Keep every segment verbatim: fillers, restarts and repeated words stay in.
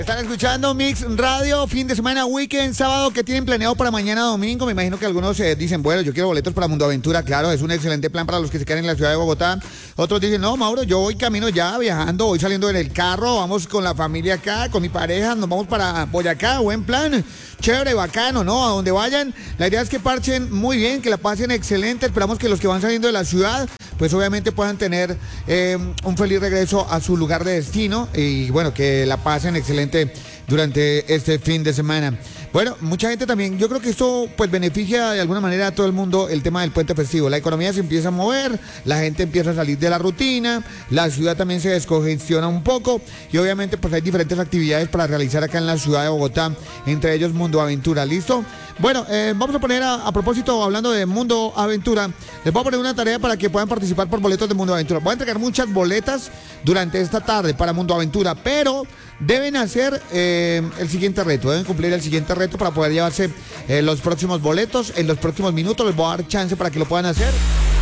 Están escuchando Mix Radio, fin de semana, weekend, sábado, que tienen planeado para mañana domingo. Me imagino que algunos eh, dicen, bueno, yo quiero boletos para Mundo Aventura. Claro, es un excelente plan para los que se quedan en la ciudad de Bogotá. Otros dicen, no, Mauro, yo voy camino ya, viajando, voy saliendo en el carro, vamos con la familia acá, con mi pareja, nos vamos para Boyacá, buen plan, chévere, bacano, ¿no? A donde vayan, la idea es que parchen muy bien, que la pasen excelente. Esperamos que los que van saliendo de la ciudad, pues obviamente puedan tener eh, un feliz regreso a su lugar de destino y bueno, que la pasen excelente durante este fin de semana. Bueno, mucha gente también, yo creo que esto pues beneficia de alguna manera a todo el mundo el tema del puente festivo. La economía se empieza a mover, la gente empieza a salir de la rutina, la ciudad también se descongestiona un poco y obviamente pues hay diferentes actividades para realizar acá en la ciudad de Bogotá, entre ellos Mundo Aventura, ¿listo? Bueno, eh, vamos a poner a, a propósito, hablando de Mundo Aventura, les voy a poner una tarea para que puedan participar por boletos de Mundo Aventura. Voy a entregar muchas boletas durante esta tarde para Mundo Aventura, pero deben hacer eh, el siguiente reto, deben cumplir el siguiente reto para poder llevarse eh, los próximos boletos. En los próximos minutos les voy a dar chance para que lo puedan hacer.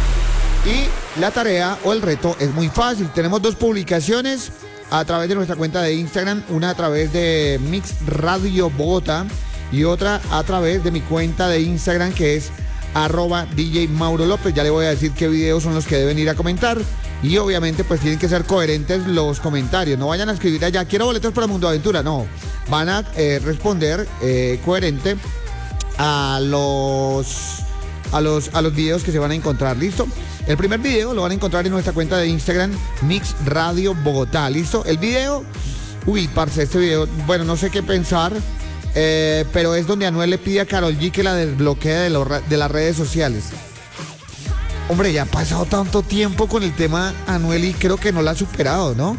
Y la tarea o el reto es muy fácil. Tenemos dos publicaciones a través de nuestra cuenta de Instagram, una a través de Mix Radio Bogotá y otra a través de mi cuenta de Instagram, que es arroba D J Mauro López. Ya le voy a decir qué videos son los que deben ir a comentar. Y obviamente pues tienen que ser coherentes los comentarios. No vayan a escribir allá, quiero boletos para Mundo Aventura. No, van a eh, responder eh, coherente a los, a, los, a los videos que se van a encontrar, ¿listo? El primer video lo van a encontrar en nuestra cuenta de Instagram, Mix Radio Bogotá, ¿listo? El video, uy, parce, este video, bueno, no sé qué pensar, eh, pero es donde Anuel le pide a Karol G que la desbloquee de, los, de las redes sociales. Hombre, ya ha pasado tanto tiempo con el tema Anuel y creo que no la ha superado, ¿no?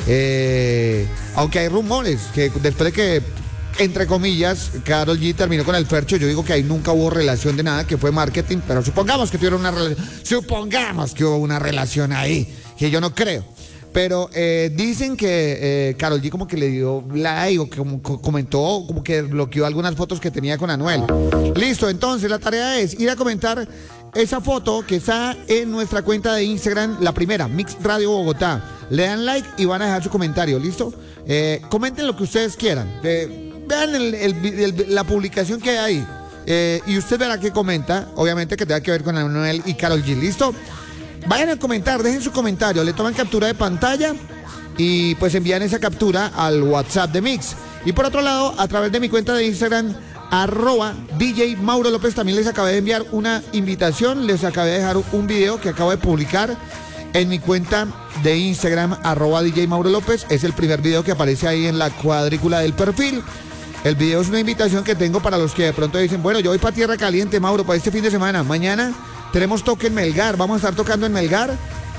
Eh, aunque hay rumores que después de que, entre comillas, Karol G terminó con el Fercho, yo digo que ahí nunca hubo relación de nada, que fue marketing, pero supongamos que tuvieron una relación, supongamos que hubo una relación ahí, que yo no creo. Pero eh, dicen que eh, Karol G como que le dio like o que como, comentó, como que bloqueó algunas fotos que tenía con Anuel. Listo, entonces la tarea es ir a comentar esa foto que está en nuestra cuenta de Instagram, la primera, Mix Radio Bogotá. Le dan like y van a dejar su comentario, ¿listo? Eh, comenten lo que ustedes quieran. Eh, vean el, el, el, la publicación que hay ahí. Eh, y usted verá que comenta, obviamente que tenga que ver con Anuel y Karol G, ¿listo? Vayan a comentar, dejen su comentario, le toman captura de pantalla y pues envían esa captura al WhatsApp de Mix. Y por otro lado, a través de mi cuenta de Instagram, arroba D J Mauro López, también les acabé de enviar una invitación, les acabé de dejar un video que acabo de publicar en mi cuenta de Instagram, arroba D J Mauro López. Es el primer video que aparece ahí en la cuadrícula del perfil. El video es una invitación que tengo para los que de pronto dicen, bueno, yo voy para Tierra Caliente, Mauro, para este fin de semana. Mañana tenemos toque en Melgar, vamos a estar tocando en Melgar,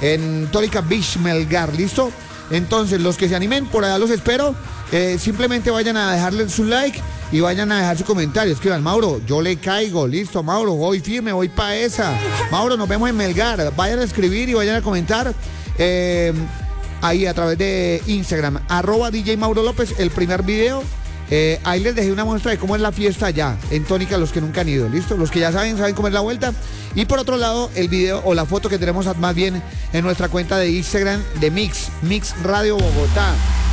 en Tórica Beach, Melgar, ¿listo? Entonces, los que se animen, por allá los espero. Eh, simplemente vayan a dejarle su like y vayan a dejar su comentario. Escriban, Mauro, yo le caigo, listo, Mauro, voy firme, voy para esa. Mauro, nos vemos en Melgar. Vayan a escribir y vayan a comentar eh, ahí a través de Instagram, arroba D J Mauro López, el primer video. Eh, ahí les dejé una muestra de cómo es la fiesta allá en Tónica, los que nunca han ido, ¿listo? Los que ya saben, saben cómo es la vuelta. Y por otro lado, el video o la foto que tenemos más bien en nuestra cuenta de Instagram de Mix, Mix Radio Bogotá.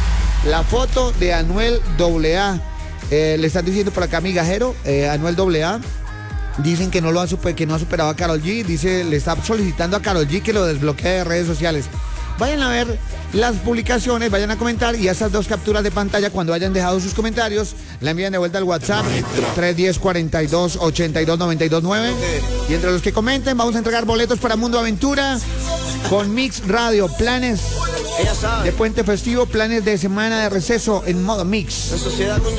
La foto de Anuel A A. Eh, le están diciendo por acá migajero, eh, Anuel A A. Dicen que no lo ha super, que no ha superado a Karol G. Dice, le está solicitando a Karol G que lo desbloquee de redes sociales. Vayan a ver las publicaciones, vayan a comentar y esas dos capturas de pantalla, cuando hayan dejado sus comentarios, la envían de vuelta al WhatsApp tres uno cero, cuarenta y dos, ochenta y dos, noventa y dos nueve. Y entre los que comenten vamos a entregar boletos para Mundo Aventura con Mix Radio, planes de puente festivo, planes de semana de receso en modo Mix.